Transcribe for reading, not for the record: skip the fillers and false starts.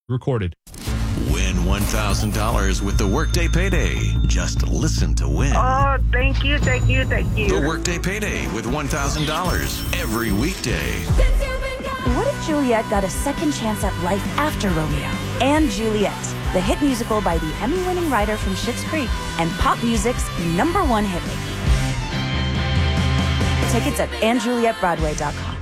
Recorded. Win $1,000 with the Workday Payday. Just listen to win. Oh, thank you. The Workday Payday with $1,000 every weekday. What if Juliet got a second chance at life after Romeo? And Juliet, the hit musical by the Emmy-winning writer from Schitt's Creek and pop music's #1 hit making. Tickets at andjulietbroadway.com.